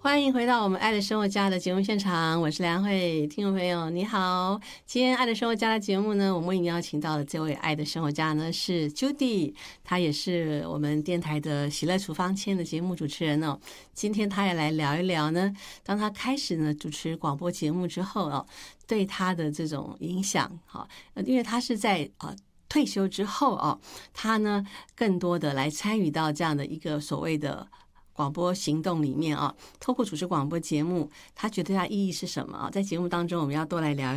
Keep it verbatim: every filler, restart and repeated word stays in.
欢迎回到我们爱的生活家的节目现场，我是梁慧。听众朋友你好，今天爱的生活家的节目呢，我们已经邀请到的这位爱的生活家呢是 Judy， 她也是我们电台的喜乐厨房签的节目主持人哦。今天她也来聊一聊呢，当她开始呢主持广播节目之后哦，对她的这种影响。好，因为她是在啊。退休之后哦，他呢更多的来参与到这样的一个所谓的广播行动里面啊，透过主持广播节目，他觉得它意义是什么啊？在节目当中，我们要多来聊。